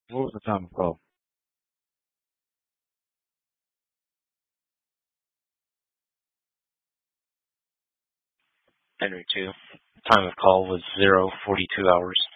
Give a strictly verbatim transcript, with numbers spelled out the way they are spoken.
What was the time of call? Henry two. Time of call was zero forty two hours.